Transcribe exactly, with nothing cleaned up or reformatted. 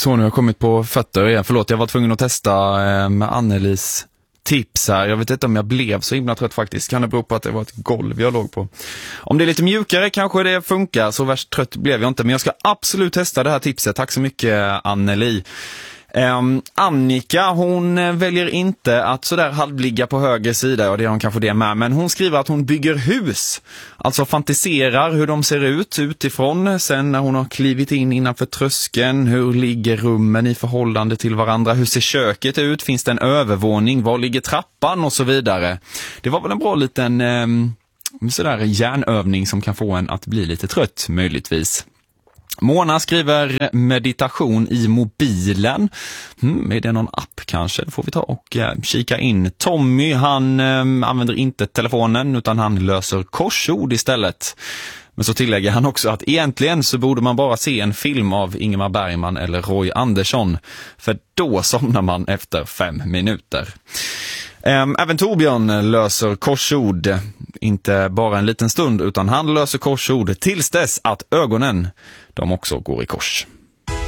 Så nu har jag kommit på fötter igen. Förlåt, jag var tvungen att testa eh, med Annelies tips här. Jag vet inte om jag blev så himla trött faktiskt. Kan det bero på att det var ett golv jag låg på? Om det är lite mjukare kanske det funkar. Så värst trött blev jag inte. Men jag ska absolut testa det här tipset. Tack så mycket, Anneli. Um, Annika, hon väljer inte att sådär halvligga på höger sida, och det är hon kanske det med, men hon skriver att hon bygger hus, alltså fantiserar hur de ser ut utifrån, sen när hon har klivit in innanför tröskeln, hur ligger rummen i förhållande till varandra, hur ser köket ut, finns det en övervåning, var ligger trappan och så vidare. Det var väl en bra liten um, sådär hjärnövning som kan få en att bli lite trött möjligtvis. Mona skriver meditation i mobilen. Hmm, är det någon app kanske? Det får vi ta och eh, kika in. Tommy, han eh, använder inte telefonen utan han löser korsord istället. Men så tillägger han också att egentligen så borde man bara se en film av Ingmar Bergman eller Roy Andersson. För då somnar man efter fem minuter. Även Torbjörn löser korsord, inte bara en liten stund utan han löser korsord tills dess att ögonen, de också går i kors.